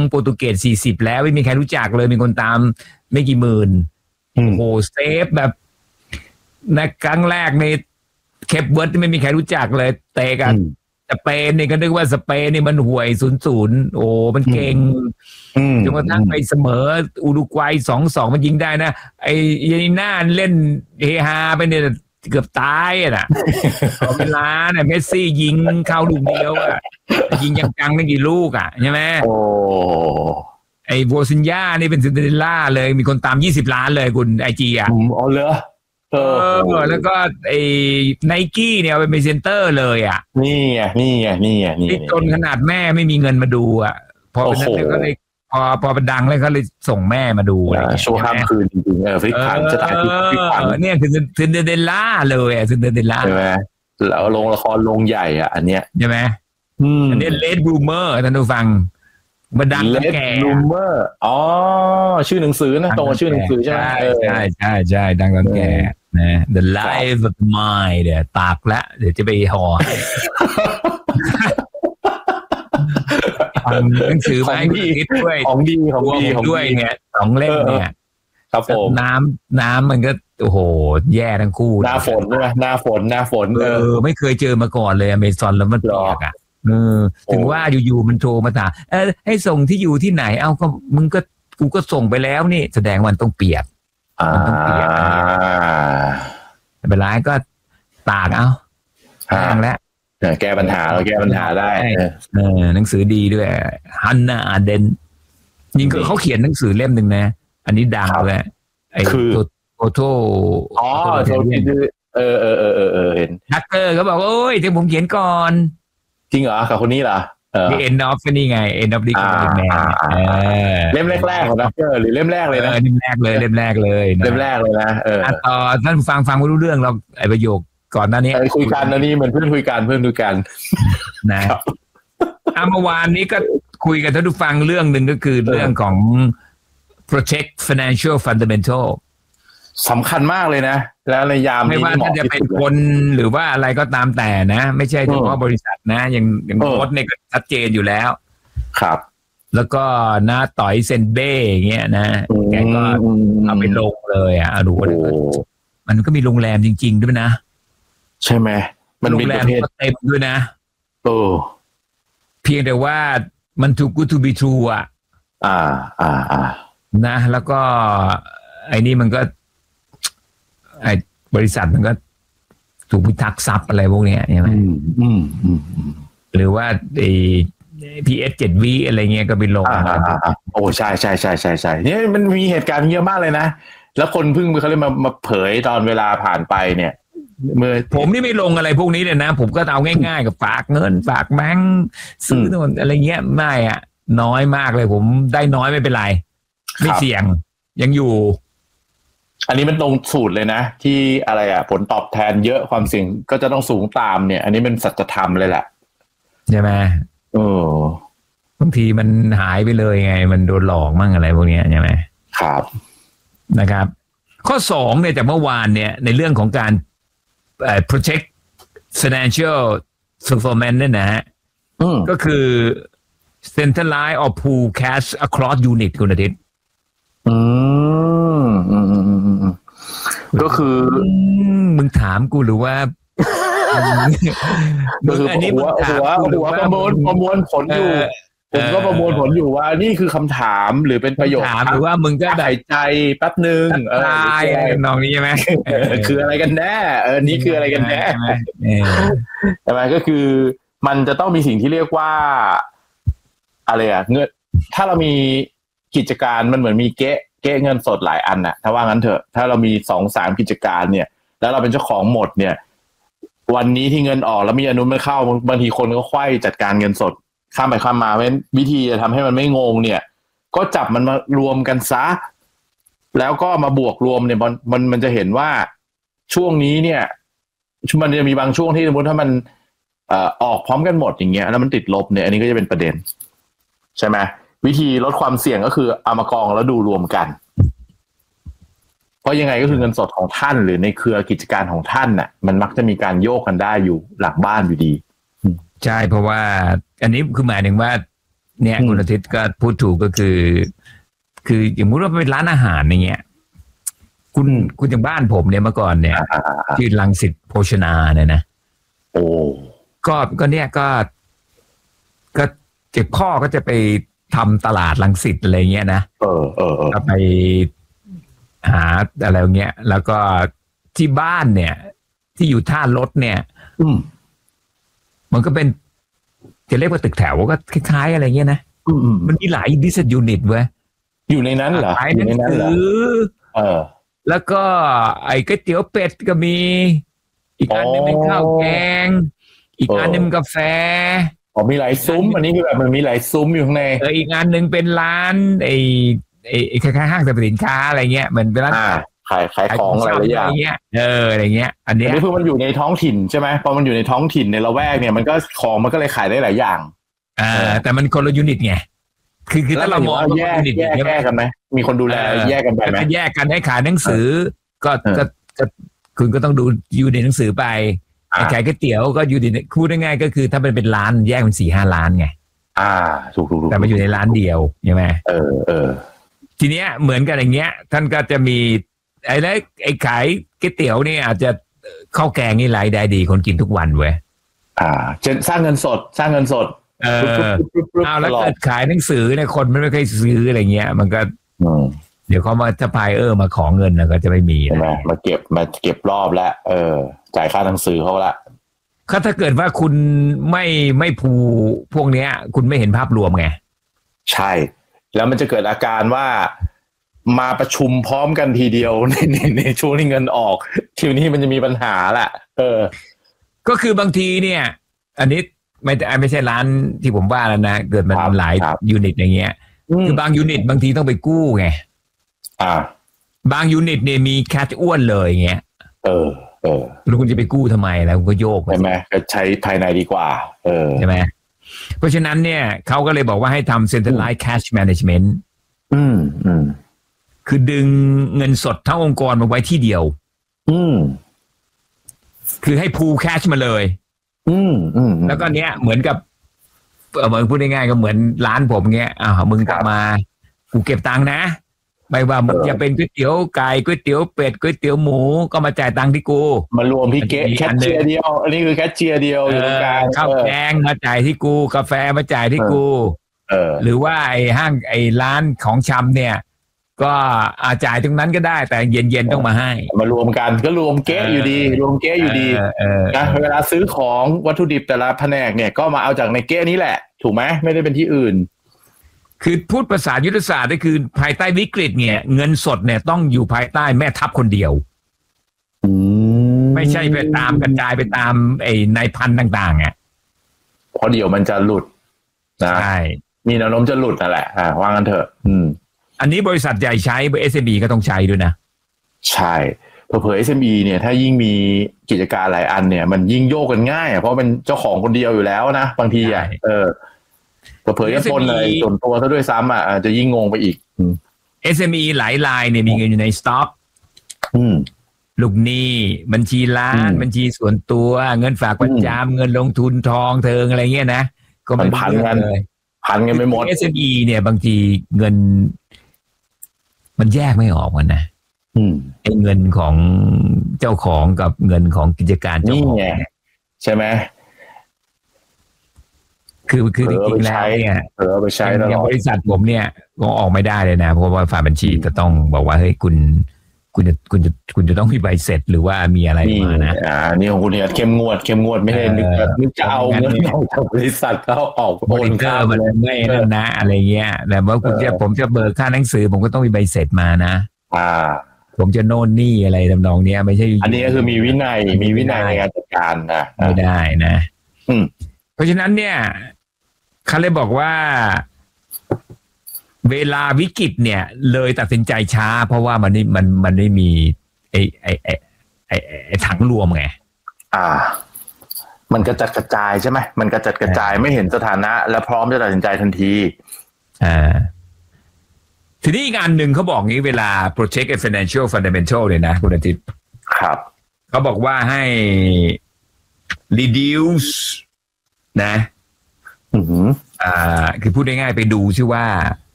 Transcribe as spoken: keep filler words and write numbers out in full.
โปรตุเกสสี่สิบแล้วไม่มีใครรู้จักเลยมีคนตามไม่กี่หมื่นโอ้โหเซฟแบบในครั้งแรกในเคปเวิร์ดไม่มีใครรู้จักเลยเตะกันสเปนนี่ก็นึกว่าสเปนนี่มันห่วยศูนย์ศูนย์โอ้มันเก่งจนกระทั่งไปเสมออุรุกวัยสองสองมันยิงได้นะไอ้ยานิน่าเล่นเฮฮาไปเนี่ยเกือบตายอ่ะนะเวลาเนี่ยเมสซี่ยิงเข้าลูกเดียวอ่ะยิงยังกังไม่กี่ลูกอ่ะใช่ไหมโอ้ไอ้โบซินญานี่เป็นซินเดอเรลล่าเลยมีคนตามยี่สิบล้านเลยคุณไอจีอ่ะอ๋อเหรอเออแล้วก็ไอ้ไนกี้เนี่ยเป็นพรีเซนเตอร์เลยอ่ะนี่ไงนี่ไงนี่ไงนี่จนขนาดแม่ไม่มีเงินมาดูอ่ะพอเป็นนั้นก็เลยพอพอเป็นดังแล้วก็เลยส่งแม่มาดูอะไรโชว์ข้ามคืนจริงๆเออฟิกขันจะตายฟิกขันเนี่ยคือซินเดอเรลล่าเลยอ่ะซินเดอเรลล่าใช่ไหมแล้วลงละครลงใหญ่อ่ะอันเนี้ยใช่ไหมอันนี้เลดบลูเมอร์ท่านผู้ฟังมาดังตั้งแก่เลดบลูเมอร์อ๋อชื่อหนังสือนะตรงชื่อหนังสือใช่ไหมใช่ใช่ใช่ดังตั้งแก่นะ The Life of Mine เดี๋ยวตากแล้วเดี๋ยวจะไปห่อหนังสือมาให้คิดด้วยของดีของดีของด้วยเนี่ยสองเล่มเนี่ยครับผมน้ำน้ำมันก็โอ้โหแย่ทั้งคู่หน้าฝนใช่ไหมหน้าฝนหน้าฝนเออไม่เคยเจอมาก่อนเลยอเมซอนแล้วมันเปียกอ่ะเออถึงว่าอยู่ๆมันโทรมาถามเออให้ส่งที่อยู่ที่ไหนเอ้าก็มึงก็กูก็ส่งไปแล้วนี่แสดงมันต้องเปียกมันต้องเปียกไม่เป็นไรก็ตากเอาแห้งแล้วแก้ปัญหาเราแก้ปัญหาได้เออหนังสือดีด้วยฮันนาอาเดนยิงเขาเขียนหนังสือเล่มหนึ่งนะอันนี้ดังเลยไอ้โอโต้อ๋อเออเออเออเออเออเห็นนักเกอร์เขาบอกโอ้ยที่ผมเขียนก่อนจริงเหรอกับคนนี้เหรอ The End of นี่ไง End of the Man เล่มแรกๆของนักเกอร์หรือเล่มแรกเลยนะเล่มแรกเลยเล่มแรกเลยเล่มแรกเลยนะเออต่อท่านฟังฟังไม่รู้เรื่องเราไอ้ประโยคก่อนหน้านี้คุยกันนะนี่เหมือนเพื่อนคุยกันเพื่อนคุยกันนะอ่ะเมื่อวานนี้ก็คุยกันท่านผู้ฟังเรื่องหนึ่งก็คือเรื่องของ Protect Financial Fundamental สำคัญมากเลยนะแล้วในยามไม่ว่าจะเป็นคนหรือว่าอะไรก็ตามแต่นะไม่ใช่เฉพาะบริษัทนะอย่างอย่างโค้ดเนี่ยก็ชัดเจนอยู่แล้วครับแล้วก็น้าต่อยเซนเบ้อย่างเงี้ยนะแกก็เอาไปลงเลยอ่ะดูเลยมันก็มีโรงแรมจริงๆด้วยนะใช่ไหมมันมีประเภทเต็มด้วยนะโอ้เพียงแต่ว่ามันถูก good to be true อ่ะอ่าอ่าอ่านะแล้วก็ไอ้นี่มันก็ไอ้บริษัทมันก็ถูกพิทักษ์ทรัพย์อะไรพวกนี้ใช่ไหมอืมอืมหรือว่าไอ้ พี เอส เจ็ด วีอะไรเงี้ยก็ไปลงโอ้ใช่ใช่ใช่ใช่ใช่เนี่ยมันมีเหตุการณ์เยอะมากเลยนะแล้วคนเพิ่งเขาเลยมามาเผยตอนเวลาผ่านไปเนี่ยเมื่อผมนี่ไม่ลงอะไรพวกนี้เลยนะผมก็เอาง่ายๆกับฝากเงินฝากแบงค์ซื้อโน่นอะไรเงี้ยไม่อ่ะน้อยมากเลยผมได้น้อยไม่เป็นไรไม่เสี่ยงยังอยู่อันนี้มันตรงสูตรเลยนะที่อะไรอ่ะผลตอบแทนเยอะความเสี่ยงก็จะต้องสูงตามเนี่ยอันนี้เป็นสัจธรรมเลยแหละใช่ไหมเออบางทีมันหายไปเลยไงมันโดนหลอกมั่งอะไรพวกนี้ใช่ไหมครับนะครับข้อสองเนี่ยจากเมื่อวานเนี่ยในเรื่องของการเอ่อ protect financial performance เนี่ยนะฮะก็คือ centralize or pool cash across unit คุณอาทิตย์อืมอืมอืมอืมอืมก็คือมึงถามกูหรือว่ามึงอันนี้มึงถามกูหรือว่าประมวลประมวลผลอยู่ผมก็ประมวลผลอยู่ว่านี่คือคำถามหรือเป็นประโยคถามหรือว่ามึงก็หายใจแป๊บนึงเออน้องนี้ใช่ไหมคืออะไรกันแน่เออนี่คืออะไรกันแน่ใช่ไหมก็คือมันจะต้องมีสิ่งที่เรียกว่าอะไรอะเงินถ้าเรามีกิจการมันเหมือนมีเก๊ะเก๊ะเงินสดหลายอันน่ะถ้าว่างั้นเถอะถ้าเรามีสองสามกิจการเนี่ยแล้วเราเป็นเจ้าของหมดเนี่ยวันนี้ที่เงินออกแล้วมีอนุไม่เข้าบางทีคนก็ไขว้จัดการเงินสดข้ามไปข้ามมาเพราะฉะนั้นวิธีจะทำให้มันไม่งงเนี่ยก็จับมันมารวมกันซะแล้วก็มาบวกรวมเนี่ยมันมันมันจะเห็นว่าช่วงนี้เนี่ยมันจะมีบางช่วงที่สมมติถ้ามันเอ่อออกพร้อมกันหมดอย่างเงี้ยแล้วมันติดลบเนี่ยอันนี้ก็จะเป็นประเด็นใช่ไหมวิธีลดความเสี่ยงก็คือเอามากองแล้วดูรวมกันเพราะยังไงก็คือเงินสดของท่านหรือในเครือกิจการของท่านน่ะมันมักจะมีการโยกกันได้อยู่หลังบ้านอยู่ดีใช่เพราะว่าอันนี้คือหมายถึงว่าเนี่ยคุณอาทิตย์ก็พูดถูกก็คือ คืออย่างมุติว่าเป็นร้านอาหารอย่างเงี้ยคุณคุณอย่างบ้านผมเนี่ยเมื่อก่อนเนี่ยชื่อรังสิตโภชนาเนี่ยนะโอ้ก็ก็เนี่ยก็ก็เจ็บพ่อก็จะไปทำตลาดรังสิตอะไรเงี้ยนะเออเออก็ไปหาอะไรเงี้ยแล้วก็ที่บ้านเนี่ยที่อยู่ท่ารถเนี่ยอืมมันก็เป็นจะเรียกว่าตึกแถวก็คล้ายๆอะไรเงี้ยนะอืมมันมีหลายดิสยูนิตเว้ยอยู่ในนั้นเหรออยู่ในนั้นเหรอเออแล้วก็ไอ้ก๋วยเตี๋ยวเป็ดก็มีอีกอันนึงเป็นข้าวแกงอีกอันนึงกาแฟอ๋อมีหลายซุ้มอันนี้คือแบบมันมีหลายซุ้มอยู่ข้างในเอออีกอันนึงเป็นร้านไอ้ไอ้คล้ายๆห้างสรรพสินค้าอะไรเงี้ยมันเป็นร้านขายขายของอะไรอย่างเงี้ยเอออะไรเงี้ยอันนี้อันนี้คือมันอยู่ในท้องถิ่นใช่ไหมพอมันอยู่ในท้องถิ่นในละแวกเนี่ยมันก็ของมันก็เลยขายได้หลายอย่างอ่าแต่มันคนละยูนิตไงคือคือถ้าเรามองแยกแยกแยกกันไหมมีคนดูแลแยกกันไปไหมแยกกันให้ขายหนังสือก็ก็ก็คุณก็ต้องดูอยู่ในหนังสือไปขายก๋วยเตี๋ยวก็อยู่ในพูดง่ายๆก็คือถ้ามันเป็นร้านแยกเป็นสี่ห้าร้านไงอ่าถูกถูกแต่มันอยู่ในร้านเดียวใช่ไหมเออเออทีเนี้ยเหมือนกันอย่างเงี้ยท่านก็จะมีไอ้แล้วไอ้ขายก๋วยเตี๋ยวนี่อาจจะข้าวแกงนี่รายได้ดีคนกินทุกวันเว้ยอ่าเช่นสร้างเงินสดสร้างเงินสดเออเอาแล้วเกิดขายหนังสือเนี่ยคนไม่ค่อยซื้ออะไรเงี้ยมันก็เดี๋ยวเขามาถ้าพายเออมาขอเงินนะก็จะไม่มีใช่ไหมมาเก็บมาเก็บรอบแล้วเออจ่ายค่าหนังสือเขาละถ้าถ้าเกิดว่าคุณไม่ไม่พูพวกเนี้ยคุณไม่เห็นภาพรวมไงใช่แล้วมันจะเกิดอาการว่ามาประชุมพร้อมกันทีเดียวในในในช่วงที่เงินออกทีนี้มันจะมีปัญหาแหละเออก็คือบางทีเนี่ยอันนี้ไม่ไม่ใช่ร้านที่ผมว่าแล้วนะเกิดมันหลายยูนิตอย่างเงี้ยคือบางยูนิตบางทีต้องไปกู้ไงอ่าบางยูนิตเนี่ยมีแคชอ้วนเลยเงี้ยเออเออแล้วคุณจะไปกู้ทำไมแล้วคุณก็โยกใช่ไหมก็ใช้ภายในดีกว่าเออใช่ไหมเพราะฉะนั้นเนี่ยเขาก็เลยบอกว่าให้ทำ centralized cash management อืมอืมคือดึงเงินสดทั้งองค์กรมาไว้ที่เดียวอืมคือให้พูลแคชมาเลยอืมอืมแล้วก็เนี้ยเหมือนกับเออเหมือนพูดง่ายๆก็เหมือนร้านผมเงี้ยอ้าวมึงกลับมากูเก็บตังค์นะไม่ว่ามึงจะเป็นก๋วยเตี๋ยวไก่ก๋วยเตี๋ยวเป็ดก๋วยเตี๋ยวหมูก็มาจ่ายตังค์ที่กูมารวมที่เก๊แคชเชียร์เดียวอันนี้คือแคชเชียร์เดียวอยู่ตรงกลางข้าวแกงมาจ่ายที่กูกาแฟมาจ่ายที่กูเออหรือว่าไอ้ห้างไอ้ร้านของชำเนี่ยก็อาจ่ายตรงนั้นก็ได้แต่เย็นๆต้องมาให้มารวมกันก็รวมเก๊อยู่ดีรวมเก๊อยู่ดีนะเวลาซื้อของวัตถุดิบแต่ละแผนกเนี่ยก็มาเอาจากในเก๊นี้แหละถูกไหมไม่ได้เป็นที่อื่นคือพูดภาษายุทธศาสตร์ก็คือภายใต้วิกฤตเนี่ยเงินสดเนี่ยต้องอยู่ภายใต้แม่ทัพคนเดียวไม่ใช่ไปตามกระจายไปตามไอ้นายพันต่างๆอ่ะเพราะเดี๋ยวมันจะหลุดนะใช่มีแนวโน้มจะหลุดนั่นแหละอ่าว่างั้นเถอะอืมอันนี้บริษัทใหญ่ใช้ เอส เอ็ม อี ก็ต้องใช้ด้วยนะใช่เผลอๆ เอส เอ็ม อี เนี่ยถ้ายิ่งมีกิจการหลายอันเนี่ยมันยิ่งโยกกันง่ายเพราะเป็นเจ้าของคนเดียวอยู่แล้วนะบางทีอ่ะเออเผลอๆจะปนอะไรส่วนตัวซะด้วยซ้ำอ่ะจะยิ่งงงไปอีกเอส เอ็ม อี หลายรายเนี่ยมีเงินอยู่ในสต็อกลูกหนี้บัญชีร้านบัญชีส่วนตัวเงินฝากประจำเงินลงทุนทองเทิงอะไรเงี้ยนะก็มันพันกันเลยพันกันไม่หมดเอส เอ็ม อี เนี่ยบางทีเงินมันแยกไม่ออกมันนะไอ้เงินของเจ้าของกับเงินของกิจการเจ้าของใช่ไหมคือคือจริงๆแล้วเนี่ยเออไปใช้แล้วบริษัทผมเนี่ยก็ออกไม่ได้เลยนะเพราะว่าฝ่ายบัญชีจะต้องบอกว่าเฮ้ยคุณคุณจะคุณจะคุณจะต้องมีใบเสร็จหรือว่ามีอะไรมานะอ่านี่ของคุณเนี่ยเข้มงวดเข้มงวดไม่ได้นึกนึกจะเอาเงินออกจากบริษัทเขาออกโอนค่ามาเลยไม่นั่นนะอะไรเงี้ยแต่ว่าคุณจะผมจะเบิกค่าหนังสือผมก็ต้องมีใบเสร็จมานะอ่าผมจะโน่นนี่อะไรทำนองเนี้ยไม่ใช่อันนี้ก็คือมีวินัยมีวินัยในการจัดการนะไม่ได้นะอืมเพราะฉะนั้นเนี่ยเขาเลยบอกว่าเวลาวิกฤตเนี่ยเลยตัดสินใจช้าเพราะว่ามันมันมันไม่มีไอ้ไอ้ไอ้ไอ้ไอ้ถังรวมไงอ่ามันกระจัดกระจายใช่ไหมมันกระจัดกระจายไม่เห็นสถานะและพร้อมจะตัดสินใจทันทีอ่าทีนี้อีกอันหนึ่งเขาบอกงี้เวลา protect a financial fundamental เลยนะคุณอาทิตย์ครับเขาบอกว่าให้ reduce นะอือหืออ่าคือพูดง่ายๆไปดูชื่อว่า